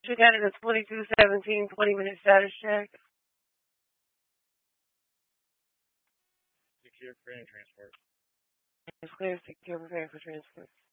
Canada 2217, 20-minute status check. Secure, preparing transport. It's clear, secure, preparing for transport.